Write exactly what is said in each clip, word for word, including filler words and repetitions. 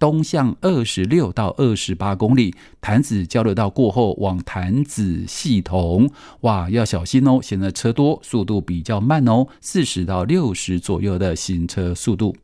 东向二十六到二十八公里，潭子交流道过后往潭子系统，哇，要小心哦，现在车多，速度比较慢哦，四十到六十左右的行车速度。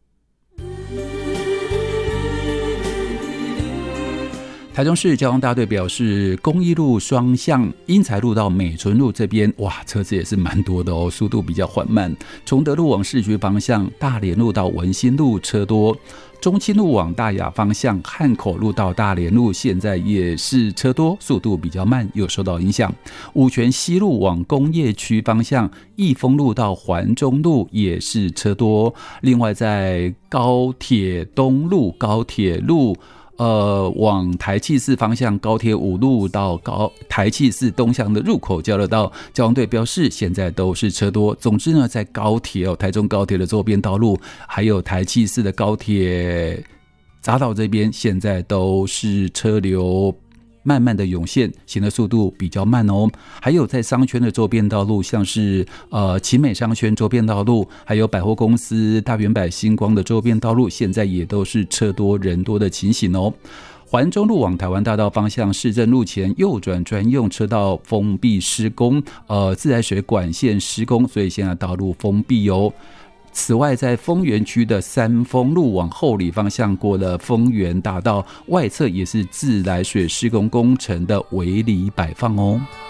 台中市交通大队表示，公益路双向英才路到美纯路这边，哇，车子也是蛮多的哦，速度比较缓慢。崇德路往市区方向，大连路到文心路车多。中清路往大雅方向，汉口路到大连路现在也是车多，速度比较慢，有受到影响。五权西路往工业区方向，益丰路到环中路也是车多。另外在高铁东路、高铁路呃，往台气寺方向，高铁五路到高台气寺东向的入口交流道，交通队标示现在都是车多。总之呢，在高铁哦，台中高铁的周边道路，还有台气寺的高铁匝道这边，现在都是车流慢慢的涌现，行的速度比较慢哦。还有在商圈的周边道路，像是呃奇美商圈周边道路，还有百货公司大圆百星光的周边道路，现在也都是车多人多的情形哦。环中路往台湾大道方向，市政路前右转专用车道封闭施工，呃自来水管线施工，所以现在道路封闭哦。此外，在丰原区的三丰路往后里方向过了丰原大道外侧，也是自来水施工工程的围篱摆放哦。